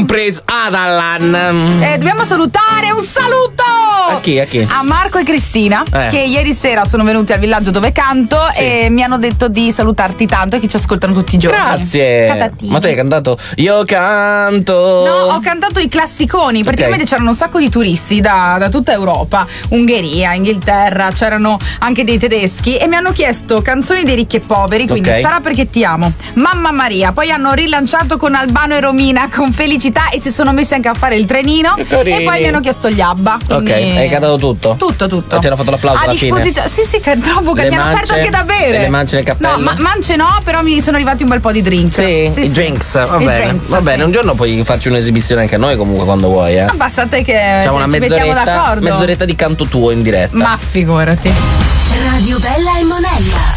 compreso Adallan. Dobbiamo salutare, un saluto! A chi? A Marco e Cristina, che ieri sera sono venuti al villaggio dove canto e mi hanno detto di salutarti tanto e che ci ascoltano tutti i giorni. Grazie. Catatini. Ma tu hai cantato Io canto? No, ho cantato i classiconi. Praticamente c'erano un sacco di turisti da tutta Europa, Ungheria, Inghilterra, c'erano anche dei tedeschi e mi hanno chiesto canzoni dei ricchi e poveri, quindi Sarà perché ti amo, Mamma Maria, poi hanno rilanciato con Albano e Romina con Felicità e si sono messi anche a fare il trenino e poi mi hanno chiesto gli ABBA. Ok, hai cantato tutto? Tutto. E ti hanno fatto l'applauso alla fine? Sì, che troppo che mi hanno offerto anche da bere. Le mance nel cappello? No, mance no, però mi sono arrivati un bel po' di drink. Sì, i drinks. Va bene, un giorno puoi farci un'esibizione anche a noi comunque quando vuoi, Basta te che facciamo una ci mettiamo d'accordo. mezz'oretta di canto tuo in diretta. Ma figurati. Radio Bella e Monella.